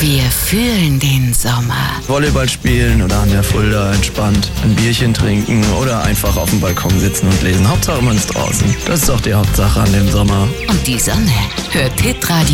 Wir fühlen den Sommer. Volleyball spielen oder an der Fulda entspannt ein Bierchen trinken oder einfach auf dem Balkon sitzen und lesen. Hauptsache man ist draußen. Das ist doch die Hauptsache an dem Sommer. Und die Sonne hört Hitradio